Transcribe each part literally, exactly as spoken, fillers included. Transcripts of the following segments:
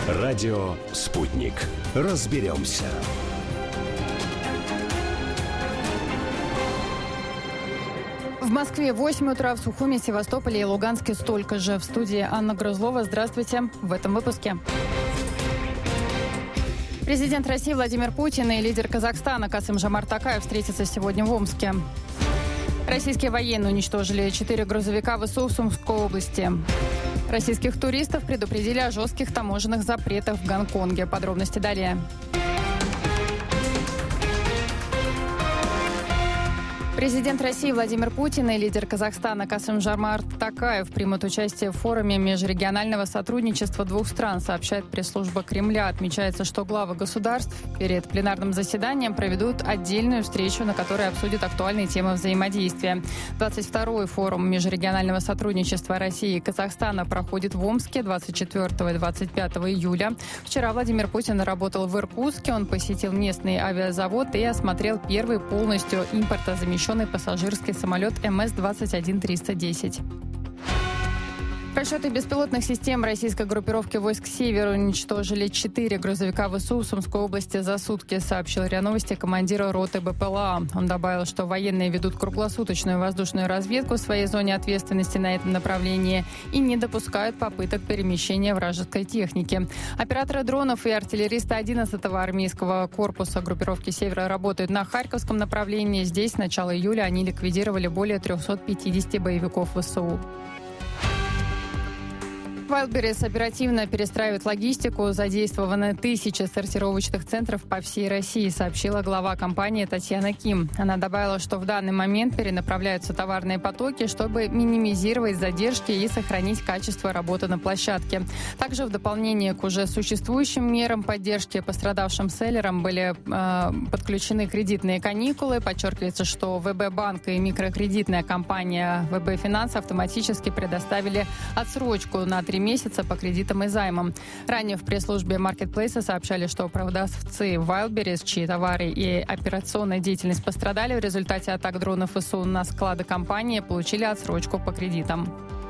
Радио «Спутник». Разберемся. В Москве восемь утра, в Сухуми, Севастополе и Луганске столько же. В студии Анна Грызлова. Здравствуйте. В этом выпуске. Президент России Владимир Путин и лидер Казахстана Касым-Жомарт Токаев встретятся сегодня в Омске. Российские военные уничтожили четыре грузовика ВСУ в Сумской области. Российских туристов предупредили о жестких таможенных запретах в Гонконге. Подробности далее. Президент России Владимир Путин и лидер Казахстана Касым-Жомарт Токаев примут участие в форуме межрегионального сотрудничества двух стран, сообщает пресс-служба Кремля. Отмечается, что главы государств перед пленарным заседанием проведут отдельную встречу, на которой обсудят актуальные темы взаимодействия. двадцать второй форум межрегионального сотрудничества России и Казахстана проходит в Омске двадцать четвёртого и двадцать пятого июля. Вчера Владимир Путин работал в Иркутске. Он посетил местный авиазавод и осмотрел первый полностью импортозамещенный пассажирский самолет эм эс двадцать один триста десять. Расчеты беспилотных систем российской группировки войск «Север» уничтожили четыре грузовика ВСУ в Сумской области за сутки, сообщил РИА Новости командир роты БПЛА. Он добавил, что военные ведут круглосуточную воздушную разведку в своей зоне ответственности на этом направлении и не допускают попыток перемещения вражеской техники. Операторы дронов и артиллеристы одиннадцатого армейского корпуса группировки «Север» работают на Харьковском направлении. Здесь с начала июля они ликвидировали более триста пятьдесят боевиков ВСУ. Wildberries оперативно перестраивает логистику. Задействованы тысячи сортировочных центров по всей России, сообщила глава компании Татьяна Ким. Она добавила, что в данный момент перенаправляются товарные потоки, чтобы минимизировать задержки и сохранить качество работы на площадке. Также в дополнение к уже существующим мерам поддержки пострадавшим селлерам были э, подключены кредитные каникулы. Подчеркивается, что ВБ-банк и микрокредитная компания ВБ-финанс автоматически предоставили отсрочку на три месяца по кредитам и займам. Ранее в пресс-службе маркетплейса сообщали, что продавцы Wildberries, чьи товары и операционная деятельность пострадали в результате атак дронов ВСУ на склады компании, получили отсрочку по кредитам.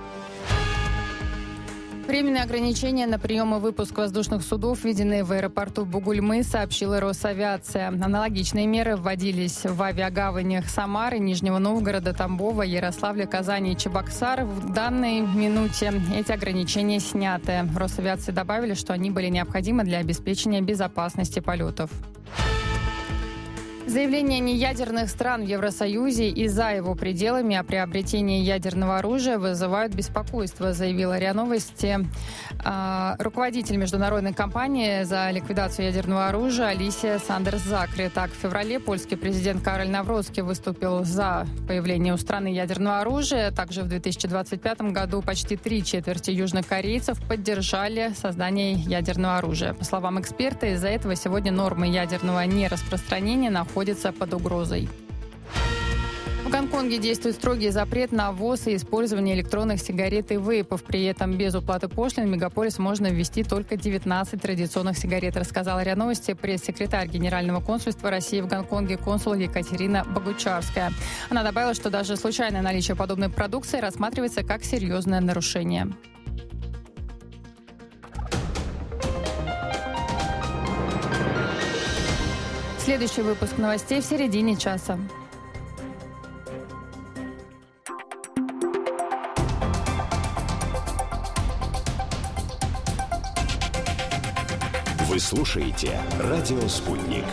Временные ограничения на прием и выпуск воздушных судов введены в аэропорту Бугульмы, сообщила Росавиация. Аналогичные меры вводились в авиагаванях Самары, Нижнего Новгорода, Тамбова, Ярославля, Казани и Чебоксар. В данной минуте эти ограничения сняты. В Росавиации добавили, что они были необходимы для обеспечения безопасности полетов. Заявления неядерных стран в Евросоюзе и за его пределами о приобретении ядерного оружия вызывают беспокойство, заявила РИА Новости э, руководитель международной кампании за ликвидацию ядерного оружия Алисия Сандерс-Закри. Так, в феврале польский президент Кароль Навроцкий выступил за появление у страны ядерного оружия. Также в две тысячи двадцать пятом году почти три четверти южнокорейцев поддержали создание ядерного оружия. По словам эксперта, из-за этого сегодня нормы ядерного нераспространения находятся находится под угрозой. В Гонконге действует строгий запрет на ввоз и использование электронных сигарет и вейпов. При этом без уплаты пошлин в мегаполис можно ввезти только девятнадцать традиционных сигарет, рассказала РИА Новости пресс-секретарь Генерального консульства России в Гонконге консул Екатерина Богучарская. Она добавила, что даже случайное наличие подобной продукции рассматривается как серьезное нарушение. Следующий выпуск новостей в середине часа. Вы слушаете «Радио Спутник».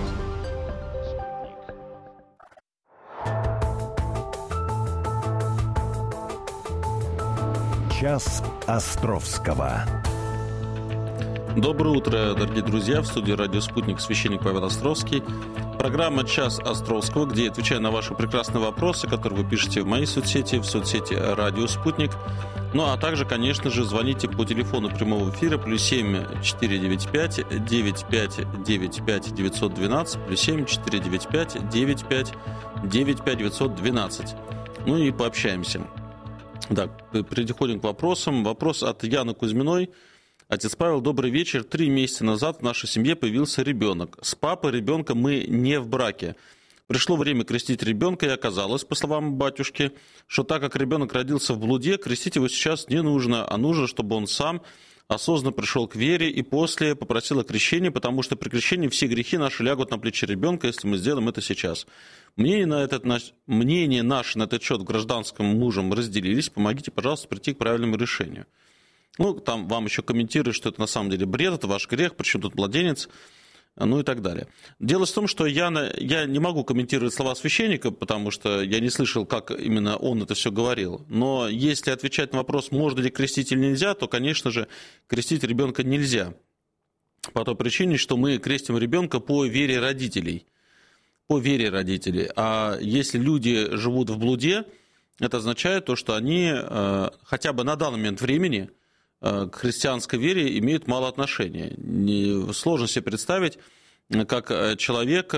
Час Островского. Доброе утро, дорогие друзья. В студии «Радио Спутник» священник Павел Островский. Программа «Час Островского», где я отвечаю на ваши прекрасные вопросы, которые вы пишете в моей соцсети, в соцсети «Радио Спутник». Ну, а также, конечно же, звоните по телефону прямого эфира плюс семь четыре девять пять девять пять девять пять девятьсот двенадцать, плюс семь четыре девять пять девять пять девять пять девятьсот двенадцать. Ну и пообщаемся. Так, переходим к вопросам. Вопрос от Яны Кузьминой. Отец Павел, добрый вечер. Три месяца назад в нашей семье появился ребенок. С папой ребенка мы не в браке. Пришло время крестить ребенка, и оказалось, по словам батюшки, что так как ребенок родился в блуде, крестить его сейчас не нужно, а нужно, чтобы он сам осознанно пришел к вере и после попросил о крещении, потому что при крещении все грехи наши лягут на плечи ребенка, если мы сделаем это сейчас. Мнение, на этот, мнение наши на этот счет гражданским мужем разделились. Помогите, пожалуйста, прийти к правильному решению. Ну, там вам еще комментируют, что это на самом деле бред, это ваш грех, причем тут младенец, ну и так далее. Дело в том, что я, я не могу комментировать слова священника, потому что я не слышал, как именно он это все говорил. Но если отвечать на вопрос, можно ли крестить или нельзя, то, конечно же, крестить ребенка нельзя. По той причине, что мы крестим ребенка по вере родителей. По вере родителей. А если люди живут в блуде, это означает то, что они хотя бы на данный момент времени к христианской вере имеют мало отношения. Сложно себе представить, как человек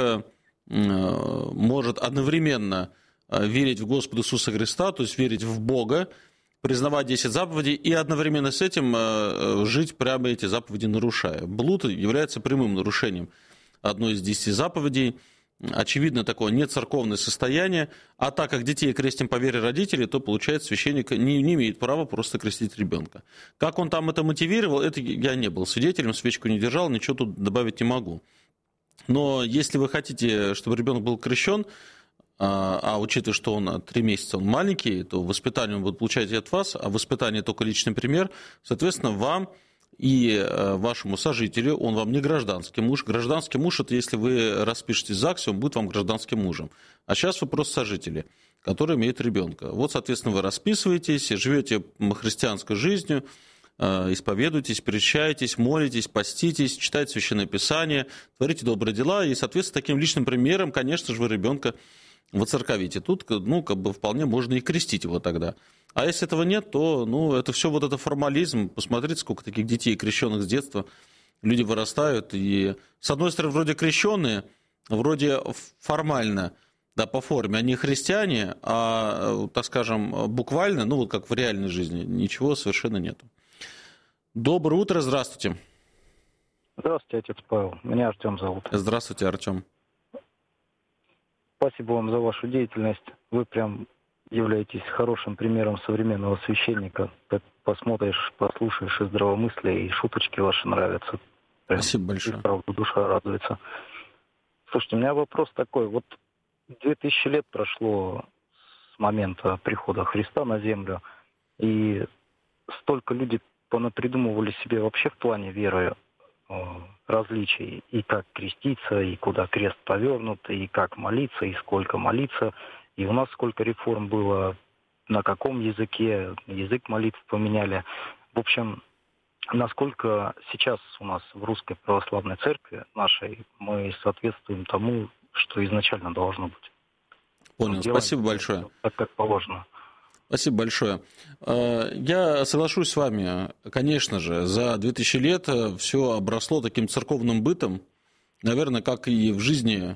может одновременно верить в Господа Иисуса Христа, то есть верить в Бога, признавать десять заповедей и одновременно с этим жить прямо эти заповеди нарушая. Блуд является прямым нарушением одной из десяти заповедей. Очевидно, такое нецерковное состояние, а так как детей крестим по вере родителей, то, получается, священник не, не имеет права просто крестить ребенка. Как он там это мотивировал, это я не был свидетелем, свечку не держал, ничего тут добавить не могу. Но если вы хотите, чтобы ребенок был крещен, а, а учитывая, что он три месяца, он маленький, то воспитание он будет получать от вас, а воспитание только личный пример, соответственно, вам и вашему сожителю, он вам не гражданский муж. Гражданский муж – это если вы распишетесь в ЗАГСе, он будет вам гражданским мужем. А сейчас вы просто сожители, которые имеют ребенка. Вот, соответственно, вы расписываетесь, живете христианской жизнью, исповедуетесь, причащаетесь, молитесь, поститесь, читаете Священное Писание, творите добрые дела, и, соответственно, таким личным примером, конечно же, вы ребенка воцерковите. Тут, ну, как бы вполне можно и крестить его тогда. А если этого нет, то, ну, это все вот это формализм. Посмотрите, сколько таких детей крещенных с детства. Люди вырастают, и, с одной стороны, вроде крещенные, вроде формально, да, по форме, они христиане, а, так скажем, буквально, ну, вот как в реальной жизни, ничего совершенно нету. Доброе утро, здравствуйте. Здравствуйте, отец Павел. Меня Артем зовут. Здравствуйте, Артем. Спасибо вам за вашу деятельность. Вы прям являетесь хорошим примером современного священника. Посмотришь, послушаешь, и здравомыслие, и шуточки ваши нравятся. Прям, спасибо большое. И правда, душа радуется. Слушайте, у меня вопрос такой. Вот две тысячи лет прошло с момента прихода Христа на землю, и столько людей понапридумывали себе вообще в плане веры различий, и как креститься, и куда крест повернут, и как молиться, и сколько молиться. И у нас сколько реформ было, на каком языке, язык молитв поменяли. В общем, насколько сейчас у нас в Русской Православной Церкви нашей мы соответствуем тому, что изначально должно быть. Понял, спасибо большое. Так, как положено. Спасибо большое. Я соглашусь с вами. Конечно же, за две тысячи лет все обросло таким церковным бытом, наверное, как и в жизни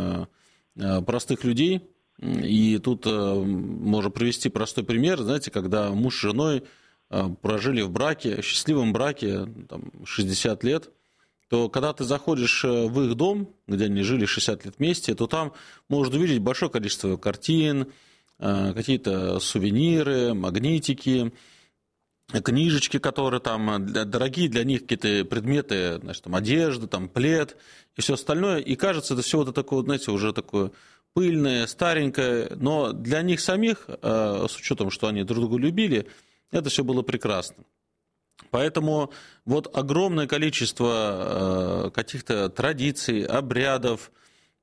простых людей. И тут можно привести простой пример, знаете, когда муж с женой прожили в браке, счастливом браке, там, шестьдесят лет, то когда ты заходишь в их дом, где они жили шестьдесят лет вместе, то там можно увидеть большое количество картин, какие-то сувениры, магнитики, книжечки, которые там дорогие для них, какие-то предметы, значит, там, одежда, там, плед и все остальное. И кажется, это все вот такое, знаете, уже такое пыльное, старенькое, но для них самих, с учетом, что они друг друга любили, это все было прекрасно. Поэтому вот огромное количество каких-то традиций, обрядов,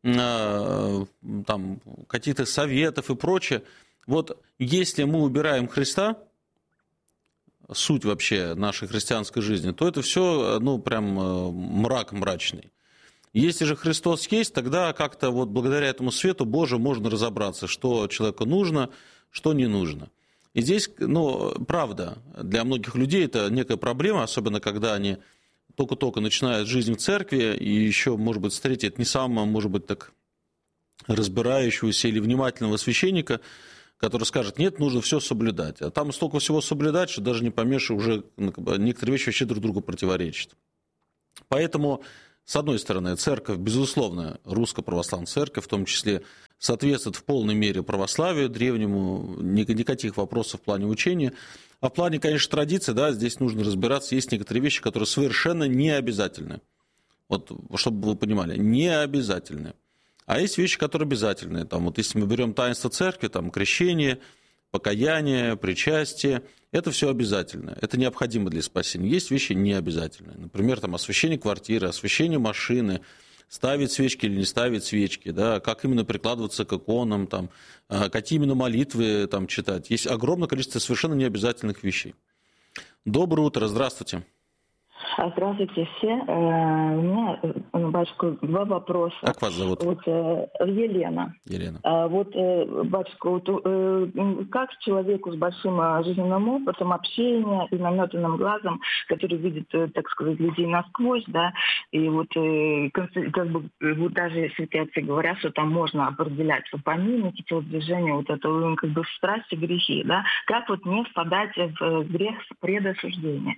там, каких-то советов и прочее. Вот если мы убираем Христа, суть вообще нашей христианской жизни, то это все, ну, прям мрак мрачный. Если же Христос есть, тогда как-то вот благодаря этому свету Божию можно разобраться, что человеку нужно, что не нужно. И здесь, ну, правда, для многих людей это некая проблема, особенно когда они только-только начинают жизнь в церкви, и еще, может быть, встретят не самого, может быть, так разбирающегося или внимательного священника, который скажет, нет, нужно все соблюдать. А там столько всего соблюдать, что даже не поймешь, уже некоторые вещи вообще друг другу противоречат. Поэтому, с одной стороны, церковь, безусловно, Русская Православная Церковь, в том числе соответствует в полной мере православию древнему, никаких вопросов в плане учения. А в плане, конечно, традиции, да, здесь нужно разбираться, есть некоторые вещи, которые совершенно не обязательны. Вот, чтобы вы понимали, не обязательны. А есть вещи, которые обязательны. Там, вот, если мы берем таинство церкви, там, крещение, покаяние, причастие, это все обязательно. Это необходимо для спасения. Есть вещи необязательные. Например, там, освещение квартиры, освещение машины, ставить свечки или не ставить свечки, да, как именно прикладываться к иконам, там, какие именно молитвы там, читать. Есть огромное количество совершенно необязательных вещей. Доброе утро, здравствуйте. Здравствуйте все. У меня, батюшка, два вопроса. Как вас зовут? Вот, Елена. Елена. Вот, батюшка, вот, как человеку с большим жизненным опытом, общения и наметанным глазом, который видит, так сказать, людей насквозь, да, и вот как бы вот даже святые отцы говорят, что там можно определять по поминки, телодвижения, вот это как бы страсти, грехи, да, как вот не впадать в грех предосуждения?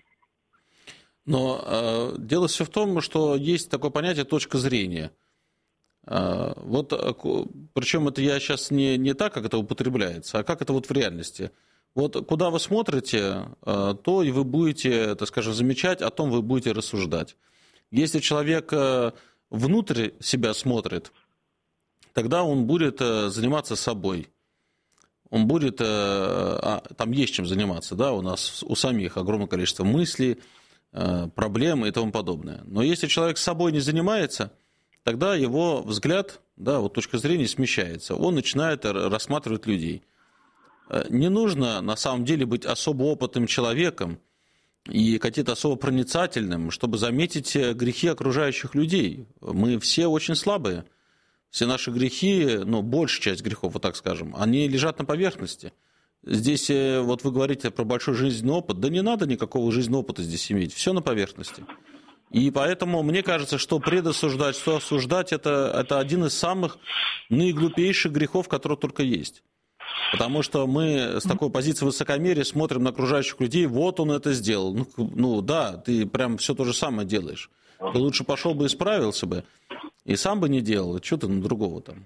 Но э, дело все в том, что есть такое понятие точка зрения. Э, вот, причем это я сейчас не, не так, как это употребляется, а как это вот в реальности. Вот куда вы смотрите, э, то и вы будете, так скажем, замечать, о том вы будете рассуждать. Если человек э, внутрь себя смотрит, тогда он будет э, заниматься собой. Он будет, э, а, там есть чем заниматься, да, у нас у самих огромное количество мыслей, проблемы и тому подобное. Но если человек с собой не занимается, тогда его взгляд, да, вот точка зрения смещается. Он начинает рассматривать людей. Не нужно на самом деле быть особо опытным человеком и каким-то особо проницательным, чтобы заметить грехи окружающих людей. Мы все очень слабые. Все наши грехи, ну, большая часть грехов, вот так скажем, они лежат на поверхности. Здесь вот вы говорите про большой жизненный опыт. Да не надо никакого жизненного опыта здесь иметь. Все на поверхности. И поэтому мне кажется, что предосуждать, что осуждать, это, это один из самых наиглупейших грехов, которые только есть. Потому что мы с такой позиции высокомерия смотрим на окружающих людей, вот он это сделал. Ну, ну да, ты прям все то же самое делаешь. Ты лучше пошел бы и исправился бы. И сам бы не делал. Что ты на другого там?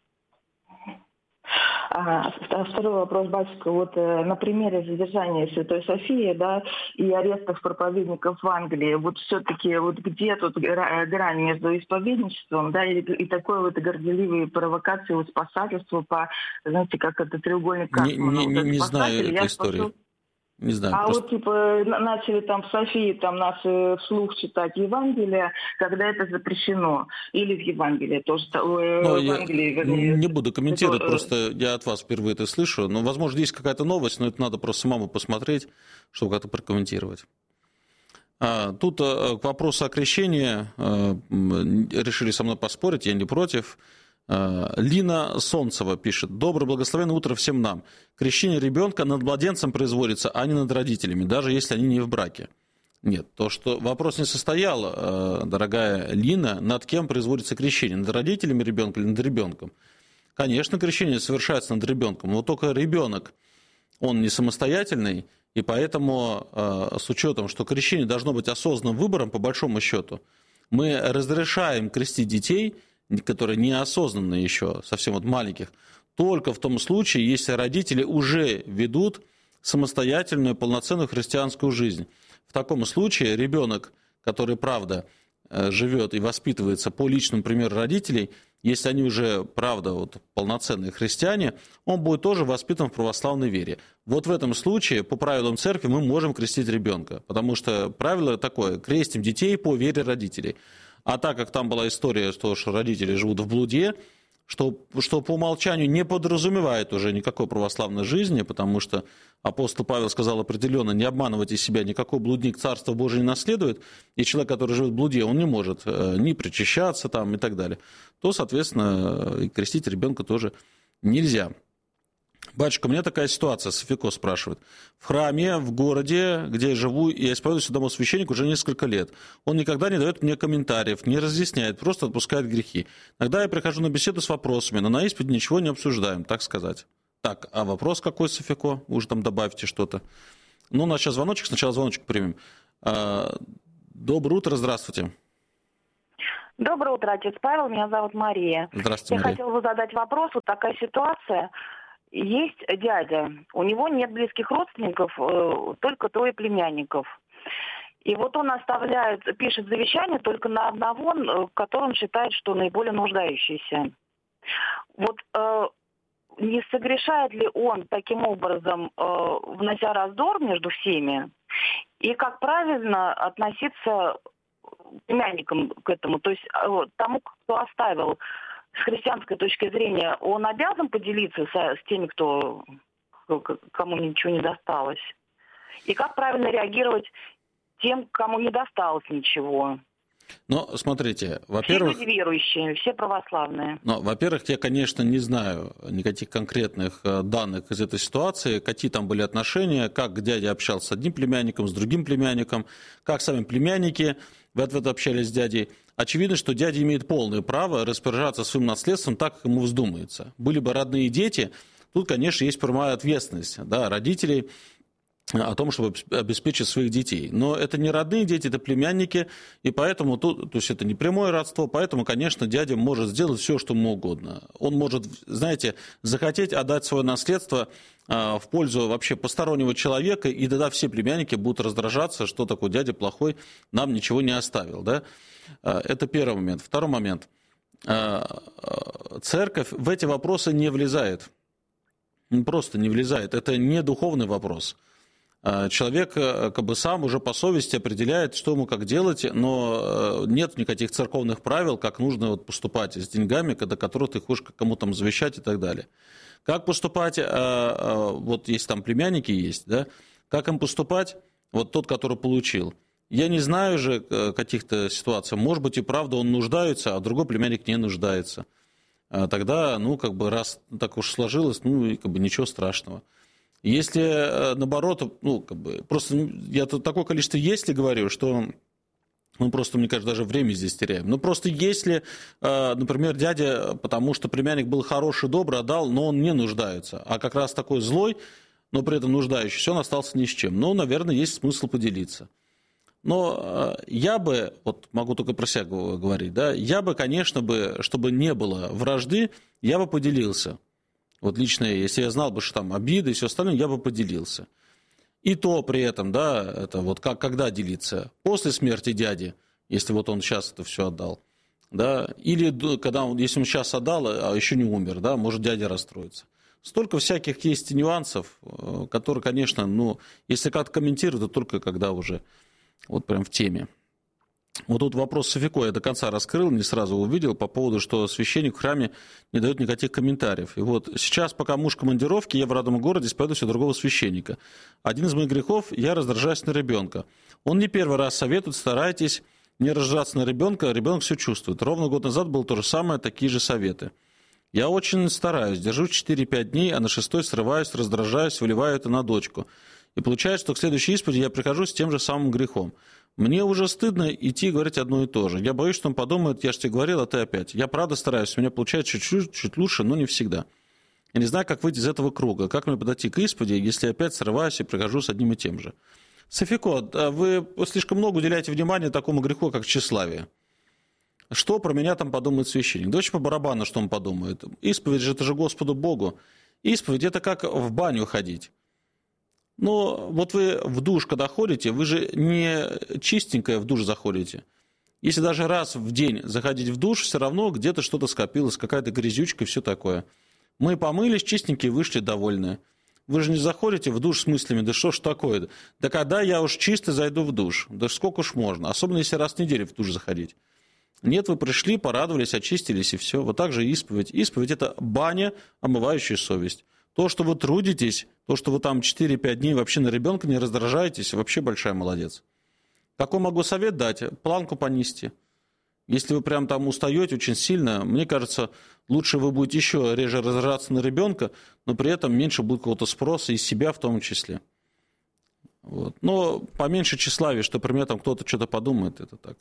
А, второй вопрос, батюшка. Вот э, на примере задержания Святой Софии, да, и арестов проповедников в Англии, вот все-таки вот где тут грань между исповедничеством, да, и, и такой вот горделивой провокацией, вот спасательства по, знаете, как это треугольник Карпмана. Не, не, вот не, не знаю этой истории. Спасу... Не знаю, а просто... вот типа начали там в Софии там нас вслух читать Евангелие, когда это запрещено, или в Евангелии тоже. Ну, в Англии, вернее, не буду комментировать, это... просто я от вас впервые это слышу. Но, возможно, есть какая-то новость, но это надо просто самому посмотреть, чтобы как-то прокомментировать. А, тут к вопросу о крещении решили со мной поспорить, я не против. Лина Солнцева пишет: доброе благословенное утро всем нам. Крещение ребенка над младенцем производится, а не над родителями, даже если они не в браке. Нет, то, что вопрос не состоял, дорогая Лина, над кем производится крещение, над родителями ребенка или над ребенком. Конечно, крещение совершается над ребенком, но только ребенок, он не самостоятельный, и поэтому с учетом, что крещение должно быть осознанным выбором, по большому счету, мы разрешаем крестить детей, которые неосознанно еще, совсем вот маленьких, только в том случае, если родители уже ведут самостоятельную, полноценную христианскую жизнь. В таком случае ребенок, который, правда, живет и воспитывается по личному примеру родителей, если они уже, правда, вот, полноценные христиане, он будет тоже воспитан в православной вере. Вот в этом случае, по правилам церкви, мы можем крестить ребенка, потому что правило такое: крестим детей по вере родителей. А так как там была история, что родители живут в блуде, что, что по умолчанию не подразумевает уже никакой православной жизни, потому что апостол Павел сказал определенно: не обманывайте себя, никакой блудник Царство Божие не наследует, и человек, который живет в блуде, он не может ни причащаться там и так далее, то, соответственно, и крестить ребенка тоже нельзя. Батюшка, у меня такая ситуация, Софико спрашивает. В храме, в городе, где я живу, я исповедуюсь одному священнику уже несколько лет. Он никогда не дает мне комментариев, не разъясняет, просто отпускает грехи. Иногда я прихожу на беседу с вопросами, но на исповеди ничего не обсуждаем, так сказать. Так, а вопрос какой, Софико? Вы уже там добавьте что-то. Ну, у нас сейчас звоночек, сначала звоночек примем. Доброе утро, здравствуйте. Доброе утро, отец Павел. Меня зовут Мария. Здравствуйте, Я Мария. хотела бы задать вопрос. Вот такая ситуация. Есть дядя, у него нет близких родственников, только трое племянников. И вот он оставляет, пишет завещание только на одного, который он считает, что наиболее нуждающийся. Вот э, не согрешает ли он таким образом, э, внося раздор между всеми? И как правильно относиться племянникам к этому? То есть э, тому, кто оставил, с христианской точки зрения, он обязан поделиться со, с теми, кто, кому ничего не досталось? И как правильно реагировать тем, кому не досталось ничего? Ну, смотрите, во-первых... Все люди верующие, все православные. Ну, во-первых, я, конечно, не знаю никаких конкретных данных из этой ситуации, какие там были отношения, как дядя общался с одним племянником, с другим племянником, как сами племянники в ответ общались с дядей. Очевидно, что дядя имеет полное право распоряжаться своим наследством так, как ему вздумается. Были бы родные дети, тут, конечно, есть прямая ответственность, да, родителей о том, чтобы обеспечить своих детей. Но это не родные дети, это племянники, и поэтому, тут, то есть это не прямое родство, поэтому, конечно, дядя может сделать все, что ему угодно. Он может, знаете, захотеть отдать свое наследство в пользу вообще постороннего человека, и тогда все племянники будут раздражаться, что такой дядя плохой, нам ничего не оставил. Да? Это первый момент. Второй момент. Церковь в эти вопросы не влезает. Просто не влезает. Это не духовный вопрос. Человек как бы сам уже по совести определяет, что ему как делать, но нет никаких церковных правил, как нужно вот поступать с деньгами, до которых ты хочешь кому там завещать и так далее. Как поступать, вот если там племянники есть, да, как им поступать, вот тот, который получил. Я не знаю же каких-то ситуаций, может быть и правда он нуждается, а другой племянник не нуждается. Тогда, ну, как бы раз так уж сложилось, ну, и как бы ничего страшного. Если, наоборот, ну, как бы, просто я тут такое количество «если» говорю, что, ну, просто, мне кажется, даже время здесь теряем. Ну, просто если, например, дядя, потому что племянник был хороший, добрый, отдал, но он не нуждается, а как раз такой злой, но при этом нуждающийся, он остался ни с чем. Ну, наверное, есть смысл поделиться. Но я бы, вот могу только про себя говорить, да, я бы, конечно, бы, чтобы не было вражды, я бы поделился. Вот лично, если я знал бы, что там обиды и все остальное, я бы поделился. И то при этом, да, это вот как, когда делиться? После смерти дяди, если вот он сейчас это все отдал, да, или когда он, если он сейчас отдал, а еще не умер, да, может дядя расстроится. Столько всяких есть нюансов, которые, конечно, ну, если как-то комментировать, то только когда уже вот прям в теме. Вот тут вопрос Софико я до конца раскрыл, не сразу увидел, по поводу, что священник в храме не дает никаких комментариев. И вот сейчас, пока муж в командировке, я в родном городе исповедуюсь у другого священника. Один из моих грехов – я раздражаюсь на ребенка. Он не первый раз советует, старайтесь не раздражаться на ребенка, ребенок все чувствует. Ровно год назад было то же самое, такие же советы. Я очень стараюсь, держу четыре-пять дней, а на шестой срываюсь, раздражаюсь, выливаю это на дочку. И получается, что к следующей исповеди я прихожу с тем же самым грехом. Мне уже стыдно идти и говорить одно и то же. Я боюсь, что он подумает, я же тебе говорил, а ты опять. Я правда стараюсь, у меня получается чуть-чуть чуть лучше, но не всегда. Я не знаю, как выйти из этого круга, как мне подойти к исповеди, если опять срываюсь и прихожу с одним и тем же. Софико, вы слишком много уделяете внимания такому греху, как тщеславие. Что про меня там подумает священник? Да очень по барабану, что он подумает. Исповедь же это же Господу Богу. Исповедь это как в баню ходить. Но вот вы в душ, когда ходите, вы же не чистенькое в душ заходите. Если даже раз в день заходить в душ, все равно где-то что-то скопилось, какая-то грязючка и все такое. Мы помылись, чистенькие, вышли довольные. Вы же не заходите в душ с мыслями, да что ж такое-то? Да когда я уж чисто зайду в душ? Да сколько уж можно? Особенно если раз в неделю в душ заходить. Нет, вы пришли, порадовались, очистились и все. Вот так же исповедь. Исповедь – это баня, омывающая совесть. То, что вы трудитесь, то, что вы там четыре-пять дней вообще на ребенка не раздражаетесь, вообще большая молодец. Какой могу совет дать? Планку понизьте. Если вы прям там устаете очень сильно, мне кажется, лучше вы будете еще реже раздражаться на ребенка, но при этом меньше будет какого-то спроса из себя в том числе. Вот. Но поменьше тщеславия, что при мне там кто-то что-то подумает, это так.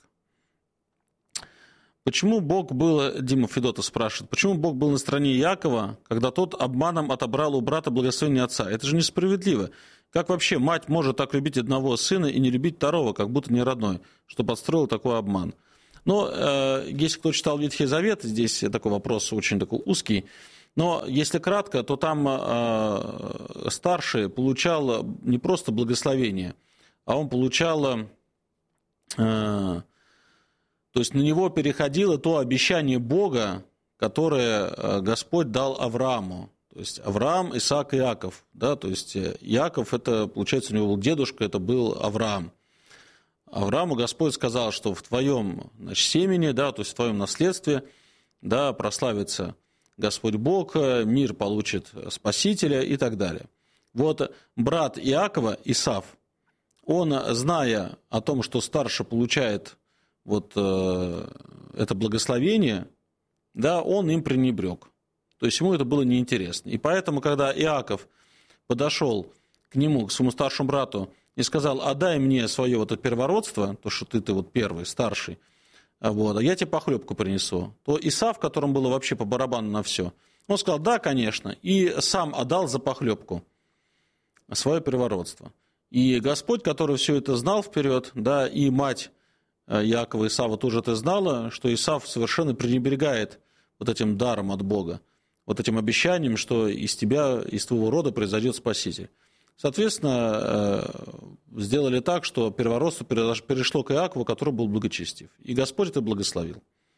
Почему Бог был, Дима Федотов спрашивает, почему Бог был на стороне Иакова, когда тот обманом отобрал у брата благословение отца? Это же несправедливо. Как вообще мать может так любить одного сына и не любить второго, как будто не родной, что подстроил такой обман? Но э, если кто читал Ветхий Завет, здесь такой вопрос очень такой узкий. Но если кратко, то там э, старший получал не просто благословение, а он получал, э, то есть на него переходило то обещание Бога, которое Господь дал Аврааму. То есть Авраам, Исаак и Иаков. Да? То есть Иаков, это, получается, у него был дедушка, это был Авраам. Аврааму Господь сказал, что в твоем, значит, семени, да, то есть в твоем наследстве, да, прославится Господь Бог, мир получит Спасителя и так далее. Вот брат Иакова, Исав, он, зная о том, что старший получает вот э, это благословение, да, он им пренебрег. То есть ему это было неинтересно. И поэтому, когда Иаков подошел к нему, к своему старшему брату, и сказал: отдай мне свое вот это первородство, то, что ты, ты вот первый, старший, вот, а я тебе похлебку принесу, то Исав, которому было вообще по барабану на все, он сказал: да, конечно, и сам отдал за похлебку свое первородство. И Господь, который все это знал вперед, да, и мать Иакова, Исава, тоже это знала, что Исав совершенно пренебрегает вот этим даром от Бога, вот этим обещанием, что из тебя, из твоего рода произойдет Спаситель. Соответственно, сделали так, что первородство перешло к Иакову, который был благочестив. И Господь это благословил.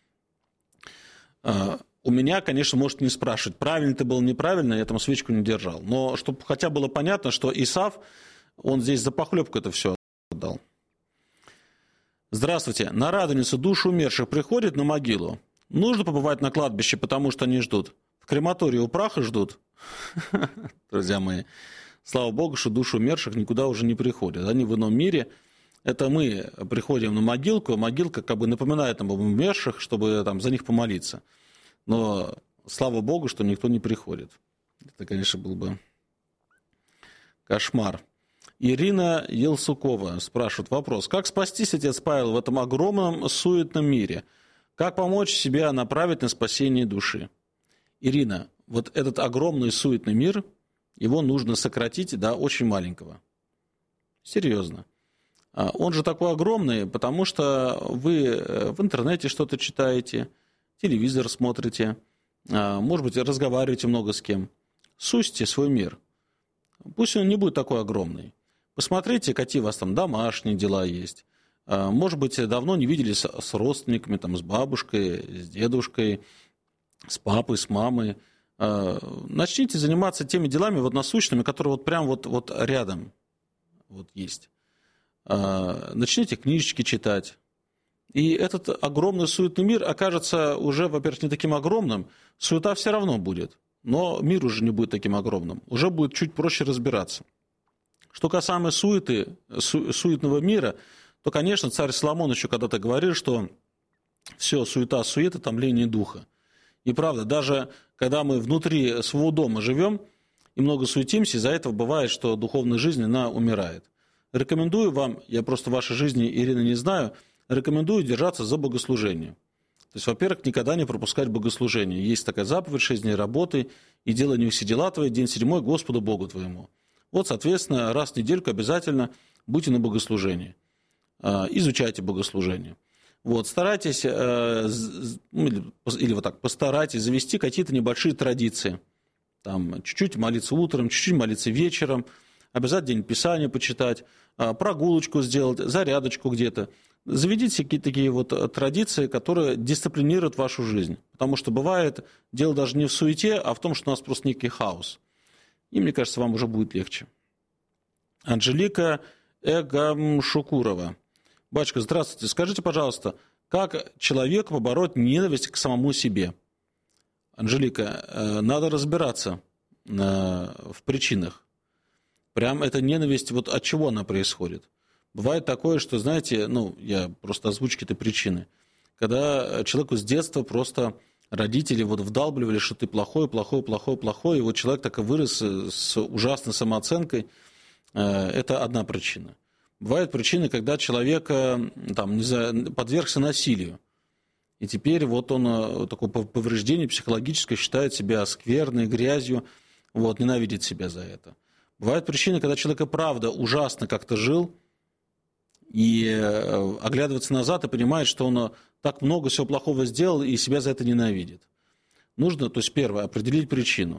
У меня, конечно, может не спрашивать, правильно ты был, неправильно, я там свечку не держал. Но чтобы хотя было понятно, что Исав, он здесь за похлебку это все отдал. Здравствуйте. На Радоницу души умерших приходят на могилу. Нужно побывать на кладбище, потому что они ждут. В крематории у праха ждут. Друзья мои. Слава Богу, что души умерших никуда уже не приходят. Они в ином мире. Это мы приходим на могилку. Могилка как бы напоминает нам об умерших, чтобы там за них помолиться. Но слава Богу, что никто не приходит. Это, конечно, был бы кошмар. Ирина Елсукова спрашивает вопрос. Как спастись, отец Павел, в этом огромном суетном мире? Как помочь себя направить на спасение души? Ирина, вот этот огромный суетный мир, его нужно сократить до очень маленького. Серьезно. Он же такой огромный, потому что вы в интернете что-то читаете, телевизор смотрите, может быть, разговариваете много с кем. Сузьте свой мир. Пусть он не будет такой огромный. Посмотрите, какие у вас там домашние дела есть. Может быть, давно не виделись с родственниками, там, с бабушкой, с дедушкой, с папой, с мамой. Начните заниматься теми делами вот насущными, которые вот прям вот, вот рядом вот есть. Начните книжечки читать. И этот огромный суетный мир окажется уже, во-первых, не таким огромным. Суета все равно будет, но мир уже не будет таким огромным. Уже будет чуть проще разбираться. Что касаемо суеты, су, суетного мира, то, конечно, царь Соломон еще когда-то говорил, что все, суета, суета, томление духа. И правда, даже когда мы внутри своего дома живем и много суетимся, из-за этого бывает, что духовная жизнь, она умирает. Рекомендую вам, я просто в вашей жизни, Ирина, не знаю, рекомендую держаться за богослужение. То есть, во-первых, никогда не пропускать богослужение. Есть такая заповедь: шесть дней работы, и делай не все дела твои, день седьмой Господу Богу твоему. Вот, соответственно, раз в недельку обязательно будьте на богослужении. Изучайте богослужение. Вот, старайтесь, или вот так, постарайтесь завести какие-то небольшие традиции. Там, чуть-чуть молиться утром, чуть-чуть молиться вечером, обязательно день Писания почитать, прогулочку сделать, зарядочку где-то. Заведите какие-то такие вот традиции, которые дисциплинируют вашу жизнь. Потому что бывает, дело даже не в суете, а в том, что у нас просто некий хаос. И, мне кажется, вам уже будет легче. Анжелика Эгамшукурова. Батюшка, здравствуйте. Скажите, пожалуйста, как человеку побороть ненависть к самому себе? Анжелика, надо разбираться в причинах. Прям эта ненависть, вот от чего она происходит? Бывает такое, что, знаете, ну, я просто озвучу какие-то причины. Когда человеку с детства просто родители вот вдалбливали, что ты плохой, плохой, плохой, плохой, и вот человек так и вырос с ужасной самооценкой. Это одна причина. Бывают причины, когда человек там, не знаю, подвергся насилию. И теперь вот он такое повреждение психологическое считает себя скверной, грязью, вот, ненавидит себя за это. Бывают причины, когда человек и правда ужасно как-то жил, и оглядываться назад и понимает, что он так много всего плохого сделал и себя за это ненавидит. Нужно, то есть первое, определить причину.